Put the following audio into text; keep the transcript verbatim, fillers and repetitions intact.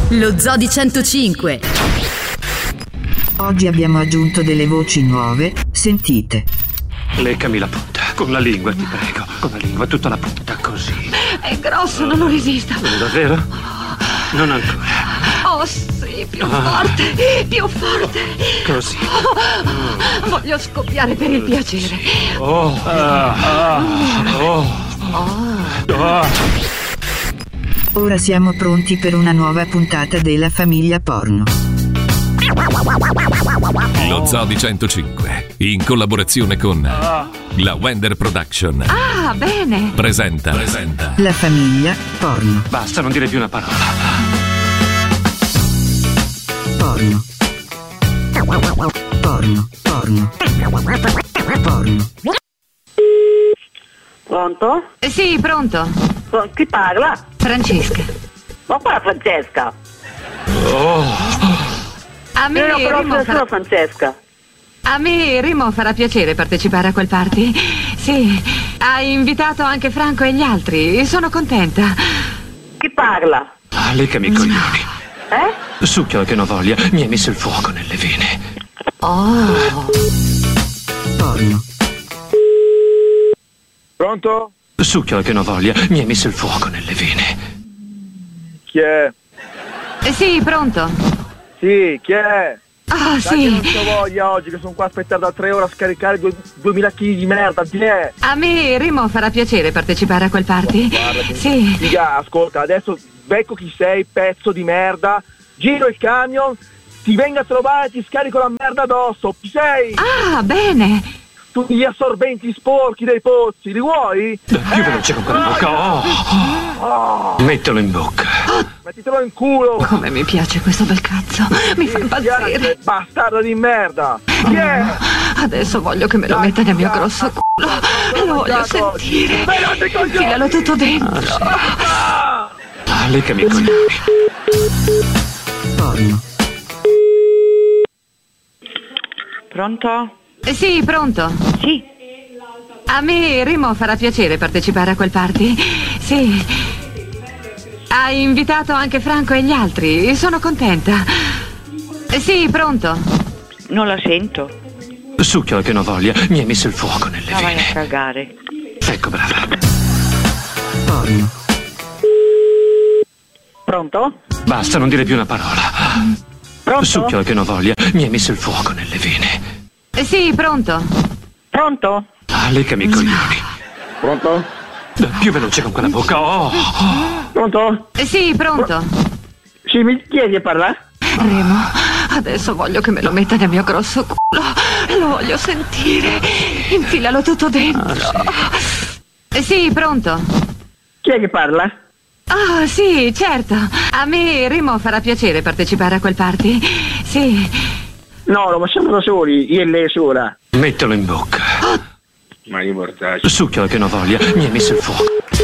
Lo Zoo di centocinque. Oggi abbiamo aggiunto delle voci nuove, sentite. Leccami la punta, con la lingua ti prego, con la lingua tutta la punta, così. È grosso, non lo resisto. Davvero? Non ancora. Oh sì, più forte, più forte. Così. Oh, voglio scoppiare per il piacere. Oh, ah, ah, oh, oh. Ora siamo pronti per una nuova puntata della famiglia porno. Lo Zoo di centocinque, in collaborazione con la Wender Production. Ah, bene. Presenta, presenta La famiglia porno. Basta, non dire più una parola. Porno. Porno. Porno. Porno. Pronto? Eh, Sì, pronto. Chi parla? Francesca. Ma qua Francesca? A me, Io non conosco Remo nessuno farà... Francesca. A me Remo farà piacere partecipare a quel party. Sì, ha invitato anche Franco e gli altri. Sono contenta. Chi parla? Ah, leccami i coglioni. Eh? Succhiola che non voglia, mi hai messo il fuoco nelle vene. Oh. Porno. Pronto? Succhiola che non voglia, mi hai messo il fuoco nelle vene. Chi è? Eh, Sì, pronto. Sì, chi è? Ah, Dai, che sì. non c'ho voglia oggi, che sono qua a aspettare da tre ore a scaricare due- duemila chili di merda, chi è? A me Remo farà piacere partecipare a quel party. Guarda, Sì. Figa, ascolta, adesso becco chi sei, pezzo di merda, giro il camion, ti vengo a trovare e ti scarico la merda addosso, chi sei? Ah, bene. Tutti gli assorbenti sporchi dei pozzi, li vuoi? Più veloce con quella bocca. Oh. Oh, Mettilo in bocca. mettitelo in culo! Come mi piace questo bel cazzo. Mi fa impazzire. Bastardo di merda! Chi è? Adesso voglio che me lo metta nel mio grosso culo. Lo voglio sentire. Infilalo tutto dentro. Ah, leccami i coglioni. Porno. Pronto? Eh, Sì, pronto. Sì. A me Remo farà piacere partecipare a quel party. Sì. Ha invitato anche Franco e gli altri. Sono contenta. Eh, Sì, pronto. Non la sento. Succhiola che non voglia, mi hai messo il fuoco nelle Ma vai a vene. cagare. Ecco, brava. Porno. Pronto? Basta, non dire più una parola. Pronto? Succhiola che non voglia, mi hai messo il fuoco nelle vene. Eh, Sì, pronto. Pronto? Ah, leccami i coglioni. Pronto? Più veloce con quella bocca. Oh. Pronto? Eh, Sì, pronto. Sì, mi chiedi a parlare? Remo, adesso voglio che me lo metta nel mio grosso culo. Lo voglio sentire. Infilalo tutto dentro. Eh, Sì, pronto. Chi è che parla? Ah, sì, certo. A me Remo farà piacere partecipare a quel party. Sì. No, lo facciamo da soli, io e lei sola. Mettilo in bocca. Ma io mortaccio. Succhiola che non voglia, mi hai messo il fuoco.